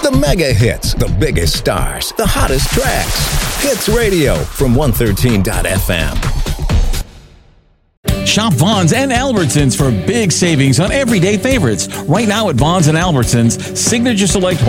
The mega hits, the biggest stars, the hottest tracks. Hits Radio from 113.fm. Shop Vons and Albertsons for big savings on everyday favorites. Right now at Vons and Albertsons, Signature Select